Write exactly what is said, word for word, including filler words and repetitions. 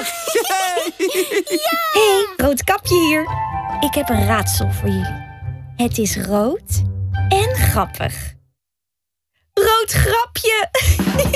Hey, Roodkapje hier. Ik heb een raadsel voor jullie. Het is rood en grappig. Rood grapje!